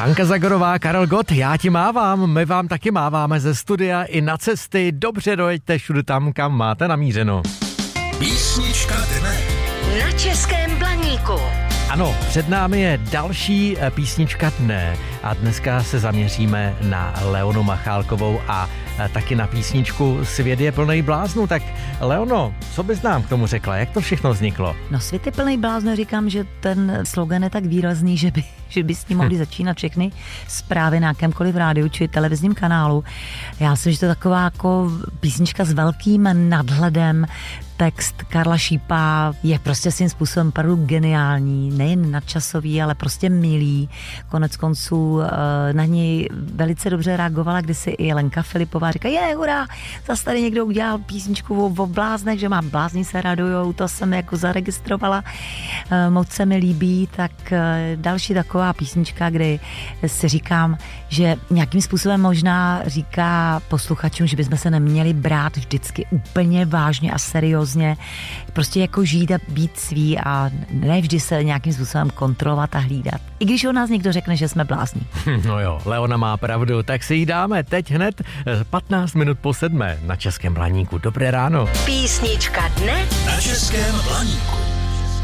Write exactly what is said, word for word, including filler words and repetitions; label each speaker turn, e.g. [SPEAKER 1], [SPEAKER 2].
[SPEAKER 1] Hanka Zagorová, Karel Gott, já ti mávám, my vám taky máváme ze studia i na cesty, dobře dojeďte všude tam, kam máte namířeno.
[SPEAKER 2] Písnička dne.
[SPEAKER 3] Na Českém Blaníku.
[SPEAKER 1] Ano, před námi je další písnička dne a dneska se zaměříme na Leonu Machálkovou a taky na písničku Svět je plnej bláznů. Tak Leono, co bys nám k tomu řekla, jak to všechno vzniklo?
[SPEAKER 4] No Svět je plnej bláznů, říkám, že ten slogan je tak výrazný, že by, že by s ním mohli začínat všechny zprávy na jakémkoliv rádiu či televizním kanálu. Já si, že to je taková jako písnička s velkým nadhledem. Text Karla Šípa je prostě svým způsobem opravdu geniální, nejen nadčasový, ale prostě milý. Konec konců na něj velice dobře reagovala kdysi i Lenka Filipová. Říká, je, hurá, zase tady někdo udělal písničku o, o bláznech, že má blázni se radujou, to jsem jako zaregistrovala, moc se mi líbí. Tak další taková písnička, kdy si říkám, že nějakým způsobem možná říká posluchačům, že bychom se neměli brát vždycky úplně vážně a seriózně, prostě jako žít a být svý a ne vždy se nějakým způsobem kontrolovat a hlídat. I když o nás někdo řekne, že jsme blázni.
[SPEAKER 1] No jo, Leona má pravdu, tak si ji dáme teď hned patnáct minut po sedmé na Českém Blaníku. Dobré ráno.
[SPEAKER 3] Písnička dne
[SPEAKER 2] Na Českém Blaníku.